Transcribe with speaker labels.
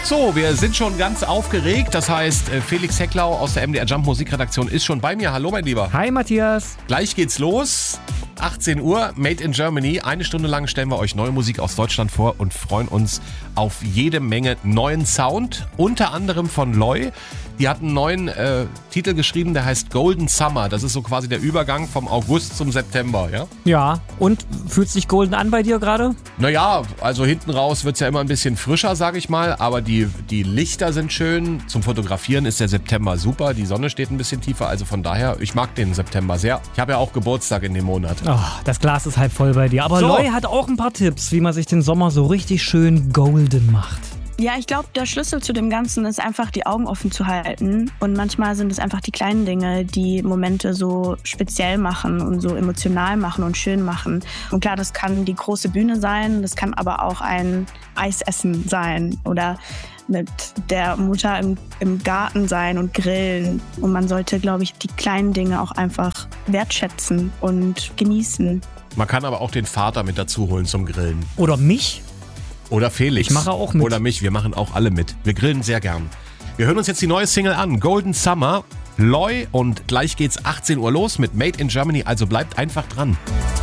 Speaker 1: So, wir sind schon ganz aufgeregt. Das heißt, Felix Hecklau aus der MDR Jump Musikredaktion ist schon bei mir. Hallo, mein Lieber.
Speaker 2: Hi, Matthias.
Speaker 1: Gleich geht's los. 18 Uhr, Made in Germany. Eine Stunde lang stellen wir euch neue Musik aus Deutschland vor und freuen uns auf jede Menge neuen Sound. Unter anderem von Loi. Die hat einen neuen Titel geschrieben, der heißt Golden Summer. Das ist so quasi der Übergang vom August zum September, ja?
Speaker 2: Ja, und fühlt sich golden an bei dir gerade?
Speaker 1: Naja, also hinten raus wird's ja immer ein bisschen frischer, sag ich mal. Aber die Lichter sind schön. Zum Fotografieren ist der September super. Die Sonne steht ein bisschen tiefer. Also von daher, ich mag den September sehr. Ich habe ja auch Geburtstag in dem Monat.
Speaker 2: Oh, das Glas ist halb voll bei dir. Aber
Speaker 1: So.
Speaker 2: Loi hat auch ein paar Tipps, wie man sich den Sommer so richtig schön golden macht.
Speaker 3: Ja, ich glaube, der Schlüssel zu dem Ganzen ist einfach, die Augen offen zu halten. Und manchmal sind es einfach die kleinen Dinge, die Momente so speziell machen und so emotional machen und schön machen. Und klar, das kann die große Bühne sein, das kann aber auch ein Eisessen sein oder mit der Mutter im Garten sein und grillen. Und man sollte, glaube ich, die kleinen Dinge auch einfach wertschätzen und genießen.
Speaker 1: Man kann aber auch den Vater mit dazu holen zum Grillen.
Speaker 2: Oder mich?
Speaker 1: Oder Felix.
Speaker 2: Ich mache auch mit.
Speaker 1: Oder mich, wir machen auch alle mit. Wir grillen sehr gern. Wir hören uns jetzt die neue Single an, Golden Summer, Loi, und gleich geht's 18 Uhr los mit Made in Germany, also bleibt einfach dran.